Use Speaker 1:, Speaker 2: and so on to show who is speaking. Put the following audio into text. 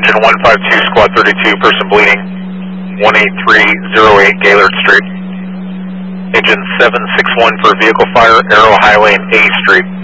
Speaker 1: engine 152, squad 32, person bleeding, 18308 Gaylord Street. Engine 761 for vehicle fire, Arrow Highway and A Street.